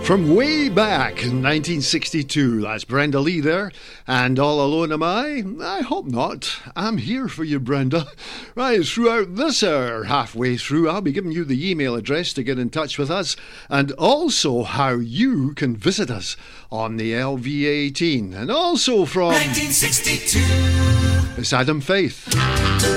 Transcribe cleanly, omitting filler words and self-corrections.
From way back in 1962, that's Brenda Lee there, and All Alone Am I? I hope not. I'm here for you, Brenda. Right, throughout this hour, halfway through, I'll be giving you the email address to get in touch with us, and also how you can visit us on the LV18, and also from 1962. It's Adam Faith.